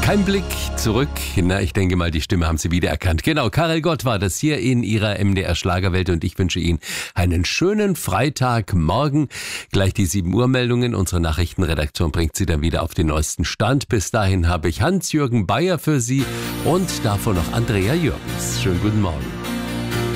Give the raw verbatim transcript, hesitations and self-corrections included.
Kein Blick zurück. Na, ich denke mal, die Stimme haben Sie wiedererkannt. Genau, Karel Gott war das hier in Ihrer M D R Schlagerwelt und ich wünsche Ihnen einen schönen Freitagmorgen. Gleich die sieben Uhr Meldungen. Unsere Nachrichtenredaktion bringt Sie dann wieder auf den neuesten Stand. Bis dahin habe ich Hans-Jürgen Bayer für Sie und davor noch Andrea Jürgens. Schönen guten Morgen.